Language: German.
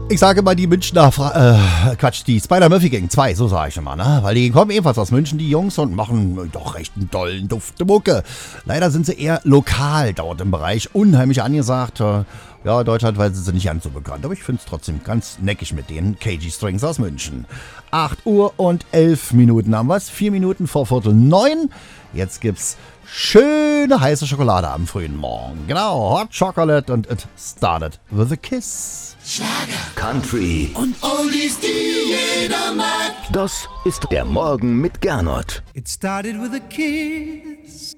Ich sage mal die Münchner, die Spider-Murphy Gang 2, so sage ich immer, ne? Weil die kommen ebenfalls aus München, die Jungs, und machen doch recht einen tollen Duft Mucke. Leider sind sie eher lokal dort im Bereich, unheimlich angesagt. Ja, deutschlandweit sind sie nicht ganz so bekannt, aber ich finde es trotzdem ganz neckig mit den KG Strings aus München. 8 Uhr und 11 Minuten haben wir's, 4 Minuten vor 8:45. Jetzt gibt's schöne heiße Schokolade am frühen Morgen. Genau, Hot Chocolate, und it started with a kiss. Schlager, Country und Oldies, die jeder mag. Das ist der Morgen mit Gernot. It started with a kiss.